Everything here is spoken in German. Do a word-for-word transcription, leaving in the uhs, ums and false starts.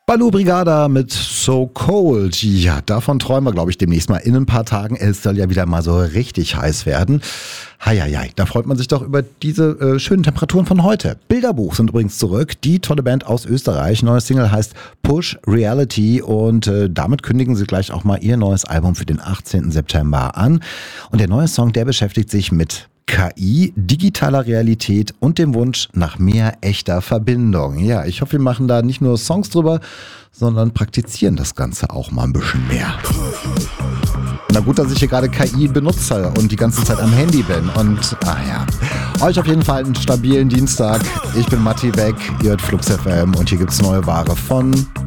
Baloo Brigada mit So Cold. Ja, davon träumen wir, glaube ich, demnächst mal in ein paar Tagen. Es soll ja wieder mal so richtig heiß werden. Heieiei, da freut man sich doch über diese äh, schönen Temperaturen von heute. Bilderbuch sind übrigens zurück. Die tolle Band aus Österreich. Neues Single heißt Push Reality und äh, damit kündigen sie gleich auch mal ihr neues Album für den achtzehnten September an. Und der neue Song, der beschäftigt sich mit K I, digitaler Realität und dem Wunsch nach mehr echter Verbindung. Ja, ich hoffe, wir machen da nicht nur Songs drüber, sondern praktizieren das Ganze auch mal ein bisschen mehr. Na gut, dass ich hier gerade K I benutze und die ganze Zeit am Handy bin. Und, ah ja, euch auf jeden Fall einen stabilen Dienstag. Ich bin Matti Beck, ihr hört Flux F M und hier gibt's neue Ware von